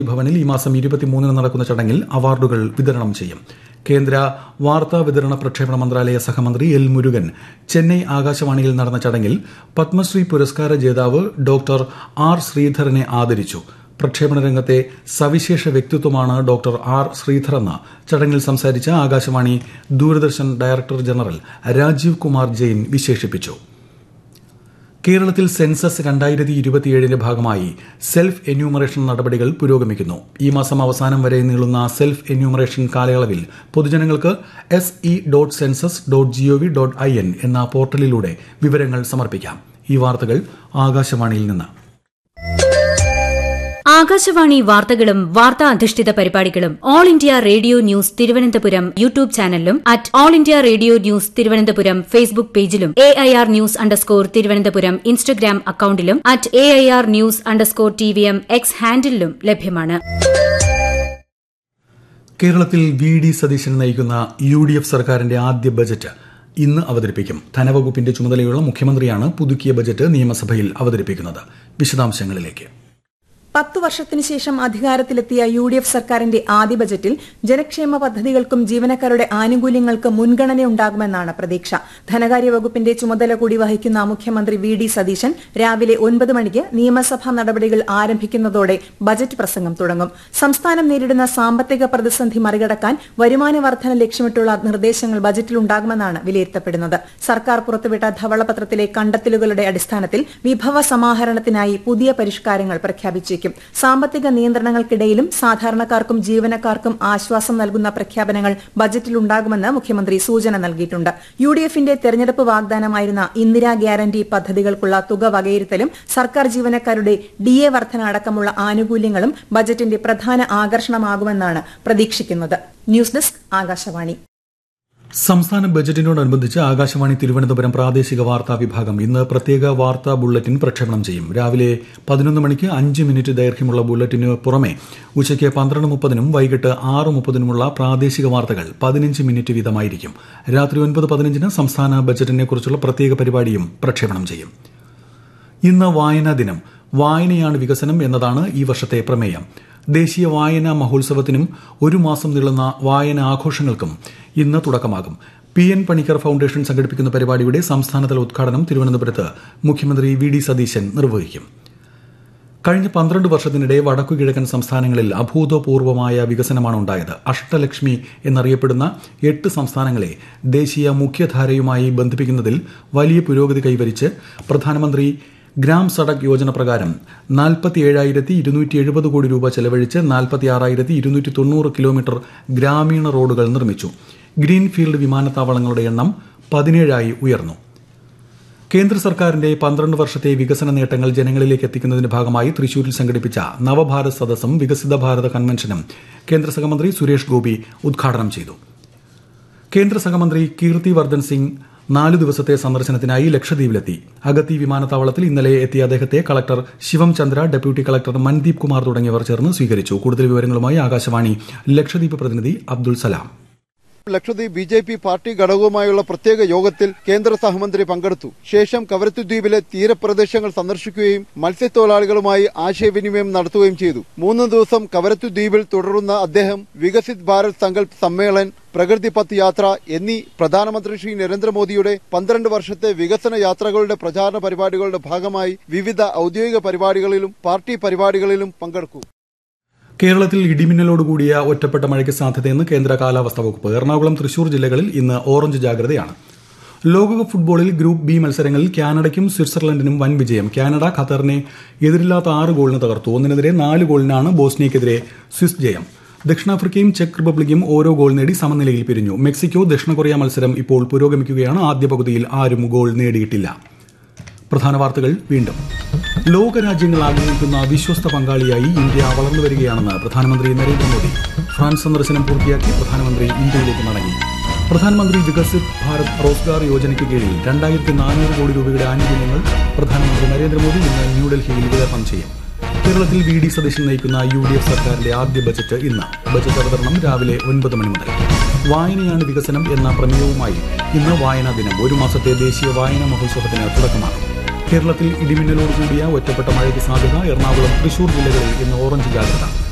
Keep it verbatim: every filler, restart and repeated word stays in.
ഭവനിൽ ഈ മാസം ഇരുപത്തിമൂന്നിന് നടക്കുന്ന ചടങ്ങിൽ അവാർഡുകൾ വിതരണം ചെയ്യും. കേന്ദ്ര വാർത്താ വിതരണ പ്രക്ഷേപണ മന്ത്രാലയ സഹമന്ത്രി എൽ മുരുകൻ ചെന്നൈ ആകാശവാണിയിൽ നടന്ന ചടങ്ങിൽ പത്മശ്രീ പുരസ്കാര ജേതാവ് ഡോക്ടർ ആർ ശ്രീധരനെ ആദരിച്ചു. പ്രക്ഷേപണ രംഗത്തെ സവിശേഷ വ്യക്തിത്വമാണ് ഡോക്ടർ ആർ ശ്രീധറെന്ന് ചടങ്ങിൽ സംസാരിച്ച ആകാശവാണി ദൂരദർശൻ ഡയറക്ടർ ജനറൽ രാജീവ് കുമാർ ജെയിൻ വിശേഷിപ്പിച്ചു. കേരളത്തിൽ സെൻസസ് രണ്ടായിരത്തി ഇരുപത്തിയേഴിന്റെ ഭാഗമായി സെൽഫ് എന്യൂമറേഷൻ നടപടികൾ പുരോഗമിക്കുന്നു. ഈ മാസം അവസാനം വരെ നീളുന്ന സെൽഫ് എന്യൂമറേഷൻ കാലയളവിൽ പൊതുജനങ്ങൾക്ക് S E dot census dot G O V dot I N എന്ന പോർട്ടലിലൂടെ വിവരങ്ങൾ സമർപ്പിക്കാം. ഈ വാർത്തകൾ ആകാശവാണിയിൽ നിന്ന്. ആകാശവാണി വാർത്തകളും വാർത്താ അധിഷ്ഠിത പരിപാടികളും all India radio news Thiruvananthapuram YouTube ചാനലിലും at all India radio news Thiruvananthapuram Facebook പേജിലും A I R news underscore Thiruvananthapuram Instagram അക്കൌണ്ടിലും at A I R news underscore T V M X ഹാൻഡിലും ലഭ്യമാണ്. കേരളത്തിൽ വി ഡി സതീശൻ നയിക്കുന്ന യു ഡി എഫ് സർക്കാരിന്റെ ആദ്യ budget ഇന്ന് അവതരിപ്പിക്കും. ധനവകുപ്പിന്റെ ചുമതലയുള്ള മുഖ്യമന്ത്രിയാണ് പുതുക്കിയ ബജറ്റ് നിയമസഭയിൽ അവതരിപ്പിക്കുന്നത്. വിശദാംശങ്ങളിലേക്ക്. പത്തു വർഷത്തിനു ശേഷം അധികാരത്തിലെത്തിയ യു ഡി എഫ് സർക്കാരിന്റെ ആദ്യ ബജറ്റിൽ ജനക്ഷേമ പദ്ധതികൾക്കും ജീവനക്കാരുടെ ആനുകൂല്യങ്ങൾക്കും മുൻഗണനയുണ്ടാകുമെന്നാണ് പ്രതീക്ഷ. ധനകാര്യ വകുപ്പിന്റെ ചുമതല കൂടി വഹിക്കുന്ന മുഖ്യമന്ത്രി വി ഡി സതീശൻ രാവിലെ ഒൻപത് മണിക്ക് നിയമസഭാ നടപടികൾ ആരംഭിക്കുന്നതോടെ ബജറ്റ് പ്രസംഗം തുടങ്ങും. സംസ്ഥാനം നേരിടുന്ന സാമ്പത്തിക പ്രതിസന്ധി മറികടക്കാൻ വരുമാന വർധന ലക്ഷ്യമിട്ടുള്ള നിർദ്ദേശങ്ങൾ ബജറ്റിലുണ്ടാകുമെന്നാണ് വിലയിരുത്തപ്പെടുന്നത്. സർക്കാർ പുറത്തുവിട്ട ധവളപത്രത്തിലെ കണ്ടെത്തലുകളുടെ അടിസ്ഥാനത്തിൽ വിഭവ സമാഹരണത്തിനായി പുതിയ പരിഷ്കാരങ്ങൾ പ്രഖ്യാപിച്ചു. സാമ്പത്തിക നിയന്ത്രണങ്ങൾക്കിടയിലും സാധാരണക്കാർക്കും ജീവനക്കാർക്കും ആശ്വാസം നൽകുന്ന പ്രഖ്യാപനങ്ങൾ ബജറ്റിലുണ്ടാകുമെന്ന് മുഖ്യമന്ത്രി സൂചന നൽകിയിട്ടുണ്ട്. യു ഡി എഫിന്റെ തെരഞ്ഞെടുപ്പ് വാഗ്ദാനമായിരുന്ന ഇന്ദിരാ ഗ്യാരണ്ടി പദ്ധതികൾക്കുള്ള തുക വകയിരുത്തലും സർക്കാർ ജീവനക്കാരുടെ ഡി എ വർധന അടക്കമുള്ള ആനുകൂല്യങ്ങളും ബജറ്റിന്റെ പ്രധാന ആകർഷണമാകുമെന്നാണ് പ്രതീക്ഷിക്കുന്നത്. News desk Akashvani. സംസ്ഥാന ബജറ്റിനോടനുബന്ധിച്ച് ആകാശവാണി തിരുവനന്തപുരം പ്രാദേശിക വാർത്താ വിഭാഗം ഇന്ന് പ്രത്യേക വാർത്താ ബുള്ളറ്റിൻ പ്രക്ഷേപണം ചെയ്യും. രാവിലെ പതിനൊന്ന് മണിക്ക് അഞ്ച് മിനിറ്റ് ദൈർഘ്യമുള്ള ബുള്ളറ്റിന് പുറമെ ഉച്ചയ്ക്ക് പന്ത്രണ്ട് മുപ്പതിനും വൈകിട്ട് ആറ് മുപ്പതിനുമുള്ള പ്രാദേശിക വാർത്തകൾ പതിനഞ്ച് മിനിറ്റ് വീതമായിരിക്കും. രാത്രി ഒൻപത് പതിനഞ്ചിന് സംസ്ഥാന ബജറ്റിനെക്കുറിച്ചുള്ള പ്രത്യേക പരിപാടിയും പ്രക്ഷേപണം ചെയ്യും. ഇന്ന് വായനാ ദിനം. വായനയാണ് വികസനം എന്നതാണ് ഈ വർഷത്തെ പ്രമേയം. ദേശീയ വായനാ മഹോത്സവത്തിനും ഒരു മാസം നീളുന്ന വായനാ ആഘോഷങ്ങൾക്കും ഇന്ന് തുടക്കമാകും. പി എൻ പണിക്കർ ഫൌണ്ടേഷൻ സംഘടിപ്പിക്കുന്ന പരിപാടിയുടെ സംസ്ഥാനതല ഉദ്ഘാടനം തിരുവനന്തപുരത്ത് മുഖ്യമന്ത്രി വി ഡി സതീശൻ നിർവഹിക്കും. കഴിഞ്ഞ പന്ത്രണ്ട് വർഷത്തിനിടെ വടക്കുകിഴക്കൻ സംസ്ഥാനങ്ങളിൽ അഭൂതപൂർവമായ വികസനമാണ് ഉണ്ടായത്. അഷ്ടലക്ഷ്മി എന്നറിയപ്പെടുന്ന എട്ട് സംസ്ഥാനങ്ങളെ ദേശീയ മുഖ്യധാരയുമായി ബന്ധിപ്പിക്കുന്നതിൽ വലിയ പുരോഗതി കൈവരിച്ച് പ്രധാനമന്ത്രി ഗ്രാം സഡക് യോജന പ്രകാരം നാൽപ്പത്തി ഏഴായിരത്തി ഇരുന്നൂറ്റി എഴുപത് കോടി രൂപ ചെലവഴിച്ച് നാൽപ്പത്തി ആറായിരത്തി ഇരുന്നൂറ്റി തൊണ്ണൂറ് കിലോമീറ്റർ ഗ്രാമീണ റോഡുകൾ നിർമ്മിച്ചു. ഗ്രീൻഫീൽഡ് വിമാനത്താവളങ്ങളുടെ എണ്ണം പതിനേഴായി ഉയർന്നു. കേന്ദ്ര സർക്കാരിന്റെ പന്ത്രണ്ട് വർഷത്തെ വികസന നേട്ടങ്ങൾ ജനങ്ങളിലേക്ക് എത്തിക്കുന്നതിന്റെ ഭാഗമായി തൃശൂരിൽ സംഘടിപ്പിച്ച നവഭാരത് സദസ്സും വികസിത ഭാരത കൺവെൻഷനും കേന്ദ്ര സഹമന്ത്രി സുരേഷ് ഗോപി ഉദ്ഘാടനം ചെയ്തു. കേന്ദ്ര സഹമന്ത്രി കീർത്തി വർദ്ധൻ സിംഗ് നാലു ദിവസത്തെ സന്ദർശനത്തിനായി ലക്ഷദ്വീപിലെത്തി. അഗത്തി വിമാനത്താവളത്തിൽ ഇന്നലെ എത്തിയ അദ്ദേഹത്തെ കളക്ടർ ശിവം ചന്ദ്ര, ഡെപ്യൂട്ടി കളക്ടർ മൻദീപ് കുമാർ തുടങ്ങിയവർ ചേർന്ന് സ്വീകരിച്ചു. കൂടുതൽ വിവരങ്ങളുമായി ആകാശവാണി ലക്ഷദ്വീപ് പ്രതിനിധി Abdul Salam. Lakshadweep B J P party ഘടകവുമായുള്ള പ്രത്യേക യോഗത്തിൽ കേന്ദ്ര സഹമന്ത്രി പങ്കെടുത്തു. ശേഷം കവരത്തിദ്വീപിലെ തീരപ്രദേശങ്ങൾ സന്ദർശിക്കുകയും മത്സ്യത്തൊഴിലാളികളുമായി ആശയവിനിമയം നടത്തുകയും ചെയ്തു. മൂന്ന് ദിവസം കവരത്തിദ്വീപിൽ തുടരുന്ന അദ്ദേഹം വികസിത് ഭാരത് സങ്കൽപ് സമ്മേളൻ, പ്രകൃതി പത്ത് യാത്ര എന്നീ പ്രധാനമന്ത്രി ശ്രീ നരേന്ദ്രമോദിയുടെ പന്ത്രണ്ട് വർഷത്തെ വികസന യാത്രകളുടെ പ്രചാരണ പരിപാടികളുടെ ഭാഗമായി വിവിധ ഔദ്യോഗിക പരിപാടികളിലും പാർട്ടി പരിപാടികളിലും പങ്കെടുക്കും. കേരളത്തിൽ ഇടിമിന്നലോടുകൂടിയ ഒറ്റപ്പെട്ട മഴയ്ക്ക് സാധ്യതയെന്ന് കേന്ദ്ര കാലാവസ്ഥാ വകുപ്പ്. എറണാകുളം, തൃശൂർ ജില്ലകളിൽ ഇന്ന് ഓറഞ്ച് ജാഗ്രതയാണ്. ലോകകപ്പ് ഫുട്ബോളിൽ ഗ്രൂപ്പ് ബി മത്സരങ്ങളിൽ കാനഡയ്ക്കും സ്വിറ്റ്സർലൻഡിനും വൻ വിജയം. കാനഡ ഖത്തറിനെ എതിരില്ലാത്ത ആറ് ഗോളിന് തകർത്തു. ഒന്നിനെതിരെ നാല് ഗോളിനാണ് ബോസ്നിയയ്ക്കെതിരെ സ്വിസ് ജയം. ദക്ഷിണാഫ്രിക്കയും ചെക്ക് റിപ്പബ്ലിക്കും ഓരോ ഗോൾ നേടി സമനിലയിൽ പിരിഞ്ഞു. മെക്സിക്കോ ദക്ഷിണ കൊറിയ മത്സരം ഇപ്പോൾ പുരോഗമിക്കുകയാണ്. ആദ്യ പകുതിയിൽ ആരും ഗോൾ നേടിയിട്ടില്ല. പ്രധാന വാർത്തകൾ വീണ്ടും. ലോകരാജ്യങ്ങൾ ആഗ്രഹിക്കുന്ന വിശ്വസ്ത പങ്കാളിയായി ഇന്ത്യ വളർന്നു വരികയാണെന്ന് പ്രധാനമന്ത്രി നരേന്ദ്രമോദി. ഫ്രാൻസ് സന്ദർശനം പൂർത്തിയാക്കി പ്രധാനമന്ത്രി ഇന്ത്യയിലേക്ക് മടങ്ങി. പ്രധാനമന്ത്രി വികസിത് ഭാരത് റോസ്ഗാർ യോജനയ്ക്ക് കീഴിൽ രണ്ടായിരത്തി നാനൂറ് കോടി രൂപയുടെ ആനുകൂല്യങ്ങൾ പ്രധാനമന്ത്രി നരേന്ദ്രമോദി ഇന്ന് ന്യൂഡൽഹിയിൽ വിതരണം ചെയ്യും. കേരളത്തിൽ വി ഡി സതീശൻ നയിക്കുന്ന യു ഡി എഫ് സർക്കാരിന്റെ ആദ്യ ബജറ്റ് ഇന്ന്. ബജറ്റ് അവതരണം രാവിലെ ഒൻപത് മണി മുതൽ. വായനയാണ് വികസനം എന്ന പ്രമേയവുമായി ഇന്ന് വായനാ ദിനം. ഒരു മാസത്തെ ദേശീയ വായനാ മഹോത്സവത്തിന് തുടക്കമാകും. കേരളത്തിൽ ഇടിമിന്നലോടുകൂടിയ ഒറ്റപ്പെട്ട മഴയ്ക്ക് സാധ്യത. എറണാകുളം, തൃശൂർ ജില്ലകളിൽ ഇന്ന് ഓറഞ്ച് ജാഗ്രത.